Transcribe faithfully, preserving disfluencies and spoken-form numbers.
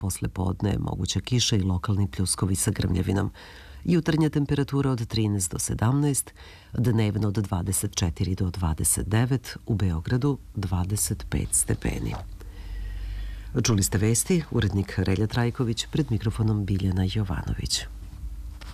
posle podne moguća kiša i lokalni pljuskovi sa grmljavinom. Jutarnja temperatura od trinaest do sedamnaest, dnevno od dvadeset četiri do dvadeset devet, u Beogradu dvadeset pet stepeni. Čuli ste vesti, urednik Relja Trajković, pred mikrofonom Biljana Jovanović.